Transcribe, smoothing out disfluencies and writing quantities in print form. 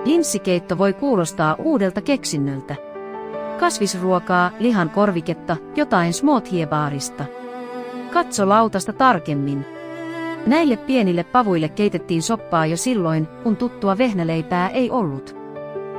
Linssikeitto voi kuulostaa uudelta keksinnöltä. Kasvisruokaa, lihan korviketta, jotain smoothie-baarista. Katso lautasta tarkemmin. Näille pienille pavuille keitettiin soppaa jo silloin, kun tuttua vehnäleipää ei ollut.